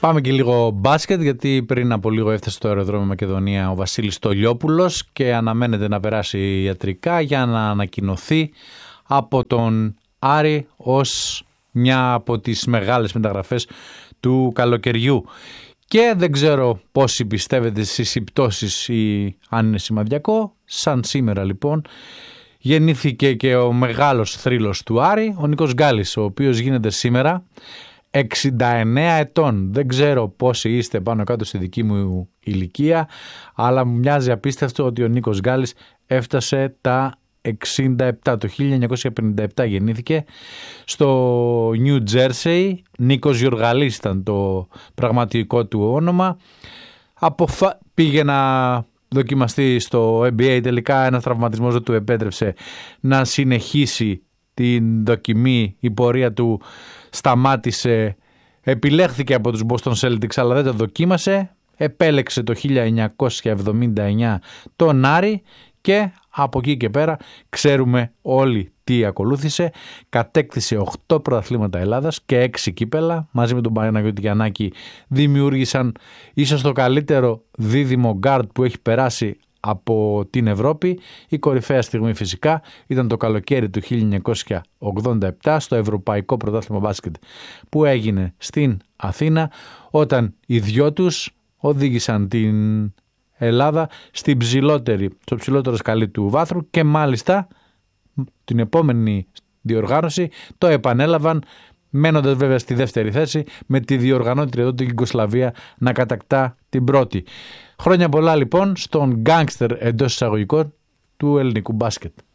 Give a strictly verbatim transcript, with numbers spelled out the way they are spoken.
Πάμε και λίγο μπάσκετ, γιατί πριν από λίγο έφτασε στο αεροδρόμιο Μακεδονία ο Βασίλης Στολιόπουλος και αναμένεται να περάσει ιατρικά για να ανακοινωθεί από τον Άρη ως μια από τις μεγάλες μεταγραφές του καλοκαιριού. Και δεν ξέρω πόσοι πιστεύετε στις συμπτώσεις ή αν είναι σημαδιακό. Σαν σήμερα λοιπόν γεννήθηκε και ο μεγάλος θρύλος του Άρη, ο Νίκος Γκάλης, ο οποίος γίνεται σήμερα εξήντα εννέα ετών. Δεν ξέρω πόσοι είστε πάνω κάτω στη δική μου ηλικία, αλλά μου μοιάζει απίστευτο ότι ο Νίκος Γκάλης έφτασε τα εξήντα επτά. Το χίλια εννιακόσια πενήντα επτά γεννήθηκε στο New Jersey. Νίκος Γιοργαλής ήταν το πραγματικό του όνομα. Αποφα... Πήγε να δοκιμαστεί στο N B A, τελικά ένας τραυματισμός δεν του επέτρεψε να συνεχίσει την δοκιμή. Η πορεία του σταμάτησε, επιλέχθηκε από τους Boston Celtics αλλά δεν το δοκίμασε. Επέλεξε το χίλια εννιακόσια εβδομήντα εννέα τον Άρη και από εκεί και πέρα ξέρουμε όλοι τι ακολούθησε. Κατέκτησε οκτώ πρωταθλήματα Ελλάδας και έξι κύπελα. Μαζί με τον Παναγιώτη Γιαννάκη δημιούργησαν ίσως το καλύτερο δίδυμο γκάρντ που έχει περάσει από την Ευρώπη. Η κορυφαία στιγμή φυσικά ήταν το καλοκαίρι του χίλια εννιακόσια ογδόντα επτά στο Ευρωπαϊκό Πρωτάθλημα Μπάσκετ που έγινε στην Αθήνα, όταν οι δυο τους οδήγησαν την Ελλάδα στην ψηλότερη, στο ψηλότερο σκαλί του βάθρου και μάλιστα την επόμενη διοργάνωση το επανέλαβαν, μένοντας βέβαια στη δεύτερη θέση, με τη διοργανώτρια εδώ την Ιουγκοσλαβία να κατακτά την πρώτη. Χρόνια πολλά λοιπόν στον γκάνγκστερ εντός εισαγωγικών του ελληνικού μπάσκετ.